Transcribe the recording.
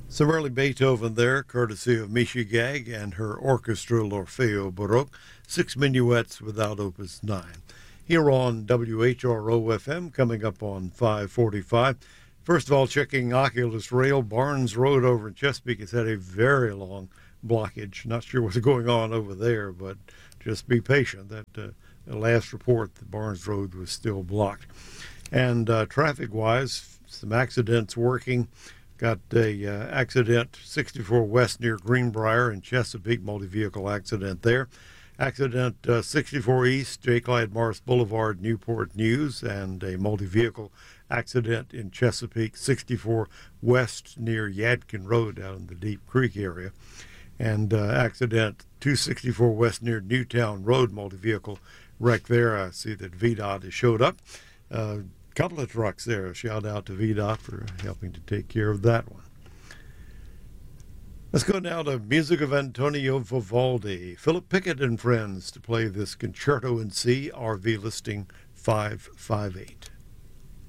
Some early Beethoven there, courtesy of Misha Gag and her orchestra L'Orfeo Baroque, 6 minuets without Opus 9. Here on WHRO-FM, coming up on 545. First of all, checking Oculus Rail, Barnes Road over in Chesapeake has had a very long blockage. Not sure what's going on over there, but just be patient. The last report, the Barnes Road was still blocked. And traffic-wise, some accidents working. Got a accident 64 West near Greenbrier in Chesapeake, multi-vehicle accident there. Accident 64 East, J. Clyde Morris Boulevard, Newport News, and a multi-vehicle accident in Chesapeake, 64 West near Yadkin Road out in the Deep Creek area. And accident 264 West near Newtown Road, multi-vehicle wreck there. I see that VDOT has showed up. Couple of trucks there. A shout out to VDOT for helping to take care of that one. Let's go now to music of Antonio Vivaldi. Philip Pickett and friends to play this Concerto in C, RV listing 558.